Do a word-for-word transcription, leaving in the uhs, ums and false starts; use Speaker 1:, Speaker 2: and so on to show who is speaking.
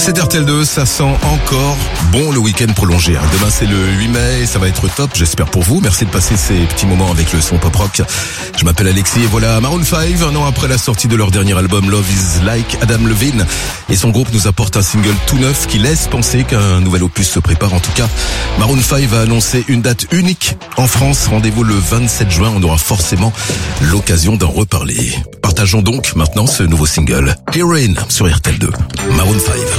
Speaker 1: C'est R T L deux, ça sent encore bon le week-end prolongé. Demain c'est le huit mai et ça va être top, j'espère pour vous. Merci de passer ces petits moments avec le son pop-rock. Je m'appelle Alexis et voilà Maroon cinq, un an après la sortie de leur dernier album Love is Like, Adam Levine et son groupe nous apporte un single tout neuf qui laisse penser qu'un nouvel opus se prépare. En tout cas, Maroon cinq va annoncer une date unique en France. Rendez-vous le vingt-sept juin, on aura forcément l'occasion d'en reparler. Partageons donc maintenant ce nouveau single, Heroin sur R T L deux, Maroon cinq.